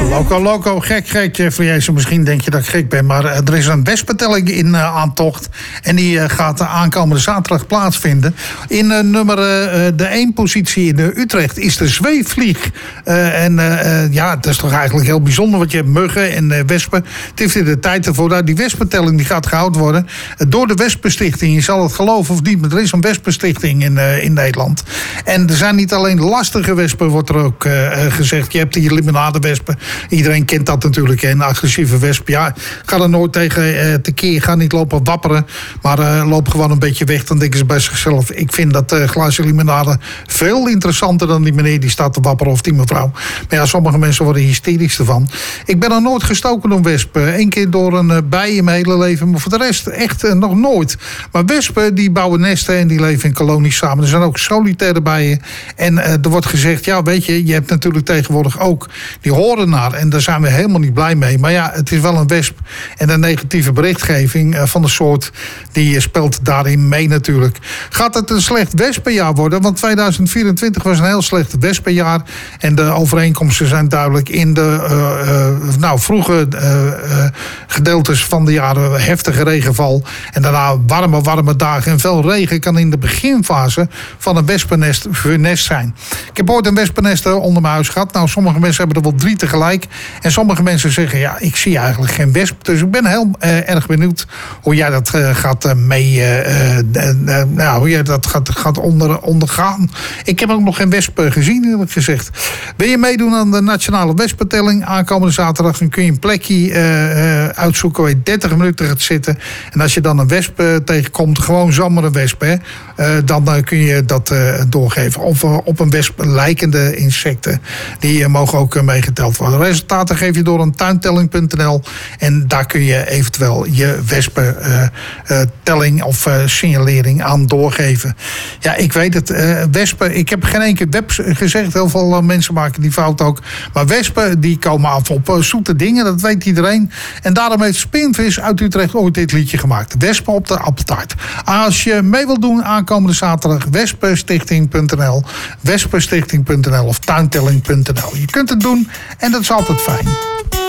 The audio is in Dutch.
Loco, gek. Voor jij zo misschien denk je dat ik gek ben. Maar er is een wespentelling in aantocht. En die gaat aankomende zaterdag plaatsvinden. In de 1 positie in Utrecht is de zweefvlieg. Het is toch eigenlijk heel bijzonder. Want je hebt muggen en wespen. Het heeft in de tijd ervoor. Die wespentelling die gaat gehouden worden door de Wespenstichting. Je zal het geloven of niet, maar er is een Wespenstichting in Nederland. En er zijn niet alleen lastige wespen, wordt er ook gezegd. Je hebt die limonadewespen. Iedereen kent dat natuurlijk. Een agressieve wesp. Ja, ga er nooit tegen tekeer. Ga niet lopen wapperen. Maar loop gewoon een beetje weg. Dan denken ze bij zichzelf. Ik vind dat glaasje limonade veel interessanter dan die meneer die staat te wapperen of die mevrouw. Maar ja, sommige mensen worden hysterisch ervan. Ik ben er nooit gestoken door wespen. 1 keer door een bij in mijn hele leven. Maar voor de rest echt nog nooit. Maar wespen die bouwen nesten en die leven in kolonies samen. Er zijn ook solitaire bijen. En er wordt gezegd, ja weet je, je hebt natuurlijk tegenwoordig ook die horenaar. En daar zijn we helemaal niet blij mee. Maar ja, het is wel een wesp. En de negatieve berichtgeving van de soort, die speelt daarin mee natuurlijk. Gaat het een slecht wespenjaar worden? Want 2024 was een heel slecht wespenjaar. En de overeenkomsten zijn duidelijk. In de vroege gedeeltes van de jaren heftige regenval. En daarna warme dagen en veel regen kan in de beginfase van een wespennest funest zijn. Ik heb ooit een wespennest onder mijn huis gehad. Nou, sommige mensen hebben er wel 3 tegelijk. En sommige mensen zeggen, ja, ik zie eigenlijk geen wesp. Dus ik ben heel erg benieuwd hoe jij dat gaat hoe jij dat gaat ondergaan. Ik heb ook nog geen wesp gezien, eerlijk gezegd. Wil je meedoen aan de Nationale Wespentelling aankomende zaterdag? Dan kun je een plekje uitzoeken waar je 30 minuten gaat zitten. En als je dan een wesp tegenkomt, gewoon zomaar een wesp, dan kun je dat doorgeven. Of op een wesp lijkende insecten. Die mogen ook meegeteld worden. Resultaten geef je door een tuintelling.nl. En daar kun je eventueel je wespentelling of signalering aan doorgeven. Ja, ik weet het. Wespen, ik heb geen enkele webs gezegd. Heel veel mensen maken die fout ook. Maar wespen die komen af op zoete dingen. Dat weet iedereen. En daarom heeft Spinvis uit Utrecht ooit dit liedje gemaakt. Wespen op de appeltaart. Als je mee wilt doen aankomende zaterdag, wespenstichting.nl, wespenstichting.nl of tuintelling.nl. Je kunt het doen en dat is altijd fijn.